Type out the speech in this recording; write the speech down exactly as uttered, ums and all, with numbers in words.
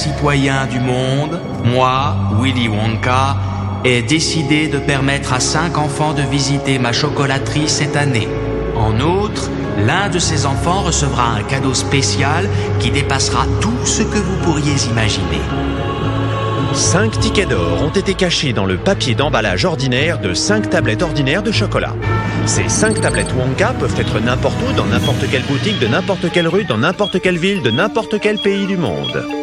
citoyens du monde, moi, Willy Wonka, ai décidé de permettre à cinq enfants de visiter ma chocolaterie cette année. En outre, l'un de ces enfants recevra un cadeau spécial qui dépassera tout ce que vous pourriez imaginer. Cinq tickets d'or ont été cachés dans le papier d'emballage ordinaire de cinq tablettes ordinaires de chocolat. Ces cinq tablettes Wonka peuvent être n'importe où, dans n'importe quelle boutique, de n'importe quelle rue, dans n'importe quelle ville, de n'importe quel pays du monde.